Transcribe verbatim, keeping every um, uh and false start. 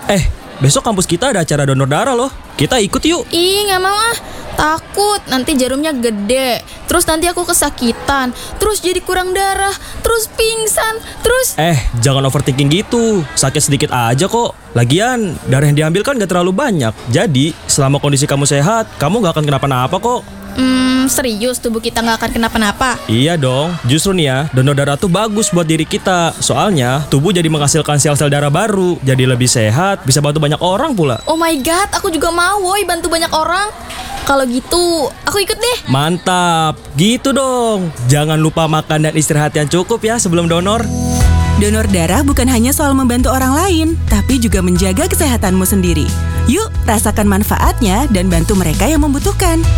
Eh, besok kampus kita ada acara donor darah loh. Kita ikut yuk. Ih, gak mau ah. Takut, nanti jarumnya gede. Terus nanti aku kesakitan. Terus jadi kurang darah. Terus pingsan. Terus... Eh, jangan overthinking gitu. Sakit sedikit aja kok. Lagian, darah yang diambil kan gak terlalu banyak. Jadi, selama kondisi kamu sehat, kamu gak akan kenapa-napa kok. Hmm, serius tubuh kita gak akan kenapa-napa? Iya dong, justru nih ya, donor darah tuh bagus buat diri kita. Soalnya, tubuh jadi menghasilkan sel-sel darah baru. Jadi lebih sehat, bisa bantu banyak orang pula. Oh my god, aku juga mau woy bantu banyak orang. Kalau gitu, aku ikut deh. Mantap, gitu dong. Jangan lupa makan dan istirahat yang cukup ya sebelum donor. Donor darah bukan hanya soal membantu orang lain, tapi juga menjaga kesehatanmu sendiri. Yuk, rasakan manfaatnya dan bantu mereka yang membutuhkan.